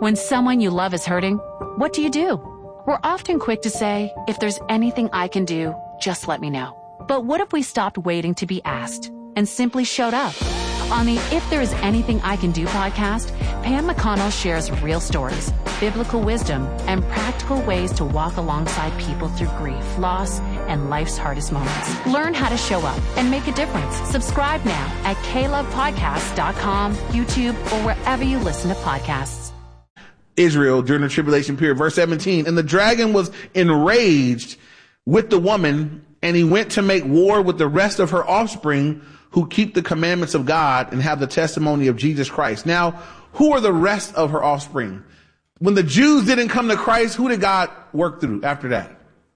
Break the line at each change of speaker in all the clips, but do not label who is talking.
When someone you love is hurting, what do? We're often quick to say, if there's anything I can do, just let me know. But what if we stopped waiting to be asked and simply showed up? On the If There Is Anything I Can Do podcast, Pam McConnell shares real stories, biblical wisdom, and practical ways to walk alongside people through grief, loss, and life's hardest moments. Learn how to show up and make a difference. Subscribe now at KLovePodcasts.com, YouTube, or wherever you listen to podcasts.
Israel during the tribulation period. Verse 17, and the dragon was enraged with the woman, and he went to make war with the rest of her offspring who keep the commandments of God and have the testimony of Jesus Christ. Now, who are the rest of her offspring? When the Jews didn't come to Christ, who did God work through after that?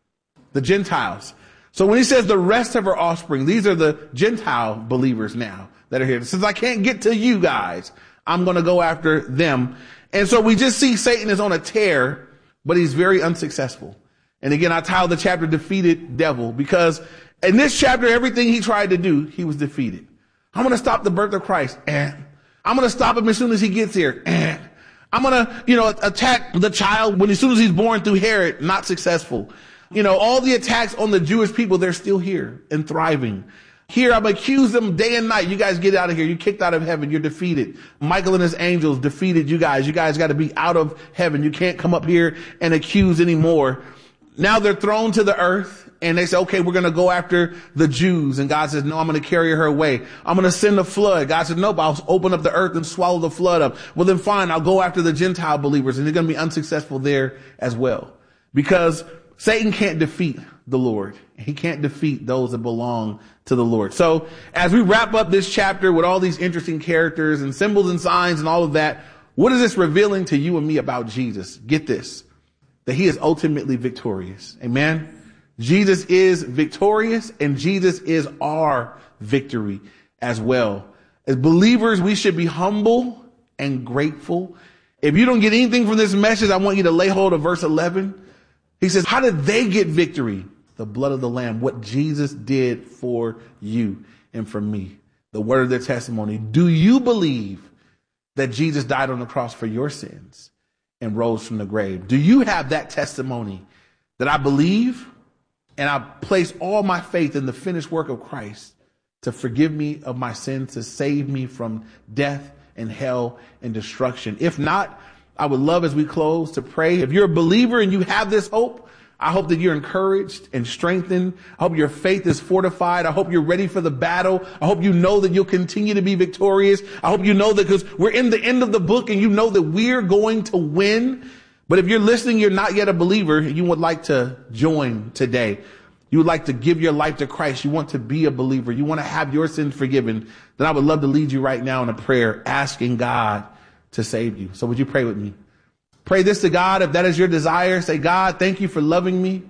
The Gentiles. So when he says the rest of her offspring, these are the Gentile believers now that are here. Since I can't get to you guys, I'm going to go after them. And so we just see Satan is on a tear, but he's very unsuccessful. And again, I titled the chapter Defeated Devil, because in this chapter, everything he tried to do, he was defeated. I'm going to stop the birth of Christ. I'm going to stop him as soon as he gets here. I'm going to, attack the child as soon as he's born through Herod, not successful. All the attacks on the Jewish people, they're still here and thriving. Here, I'm accused them day and night. You guys get out of here. You're kicked out of heaven. You're defeated. Michael and his angels defeated you guys. You guys got to be out of heaven. You can't come up here and accuse anymore. Now they're thrown to the earth and they say, okay, we're going to go after the Jews. And God says, no, I'm going to carry her away. I'm going to send a flood. God said, nope, I'll open up the earth and swallow the flood up. Well, then fine, I'll go after the Gentile believers, and they're going to be unsuccessful there as well, because Satan can't defeat the Lord. He can't defeat those that belong to the Lord. So as we wrap up this chapter with all these interesting characters and symbols and signs and all of that, what is this revealing to you and me about Jesus? Get this, that he is ultimately victorious. Amen. Jesus is victorious, and Jesus is our victory as well. As believers, we should be humble and grateful. If you don't get anything from this message, I want you to lay hold of verse 11. He says, how did they get victory? The blood of the Lamb, what Jesus did for you and for me, the word of their testimony. Do you believe that Jesus died on the cross for your sins and rose from the grave? Do you have that testimony that I believe and I place all my faith in the finished work of Christ to forgive me of my sins, to save me from death and hell and destruction? If not, I would love, as we close, to pray. If you're a believer and you have this hope, I hope that you're encouraged and strengthened. I hope your faith is fortified. I hope you're ready for the battle. I hope you know that you'll continue to be victorious. I hope you know that, because we're in the end of the book and you know that we're going to win. But if you're listening, you're not yet a believer, you would like to join today. You would like to give your life to Christ. You want to be a believer. You want to have your sins forgiven. Then I would love to lead you right now in a prayer, asking God to save you. So would you pray with me? Pray this to God. If that is your desire, say, God, thank you for loving me.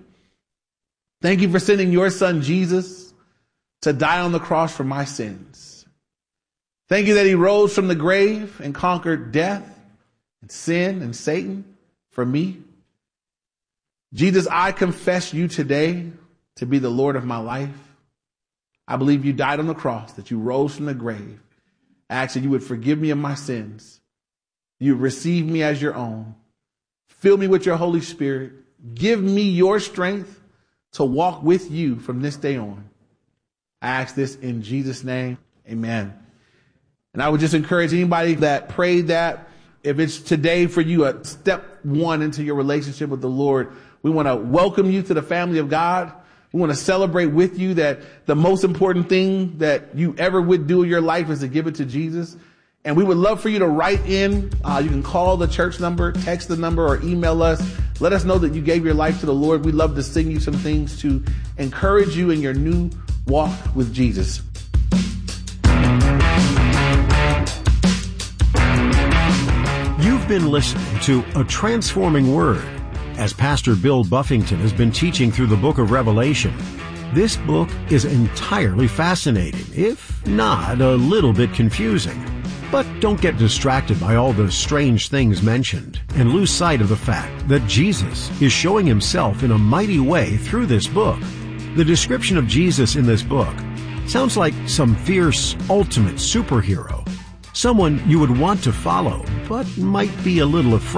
Thank you for sending your son, Jesus, to die on the cross for my sins. Thank you that he rose from the grave and conquered death and sin and Satan for me. Jesus, I confess you today to be the Lord of my life. I believe you died on the cross, that you rose from the grave. I ask that you would forgive me of my sins. You receive me as your own. Fill me with your Holy Spirit. Give me your strength to walk with you from this day on. I ask this in Jesus' name. Amen. And I would just encourage anybody that prayed that, if it's today for you a step one into your relationship with the Lord, we want to welcome you to the family of God. We want to celebrate with you that the most important thing that you ever would do in your life is to give it to Jesus. And we would love for you to write in. You can call the church number, text the number, or email us. Let us know that you gave your life to the Lord. We'd love to sing you some things to encourage you in your new walk with Jesus.
You've been listening to A Transforming Word, as Pastor Bill Buffington has been teaching through the book of Revelation. This book is entirely fascinating, if not a little bit confusing. But don't get distracted by all the strange things mentioned and lose sight of the fact that Jesus is showing himself in a mighty way through this book. The description of Jesus in this book sounds like some fierce, ultimate superhero, someone you would want to follow, but might be a little afraid